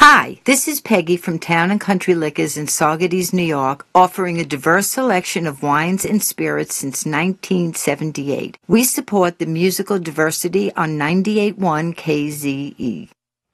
Hi, this is Peggy from Town and Country Liquors in Saugerties, New York, offering a diverse selection of wines and spirits since 1978. We support the musical diversity on 98.1 KZE.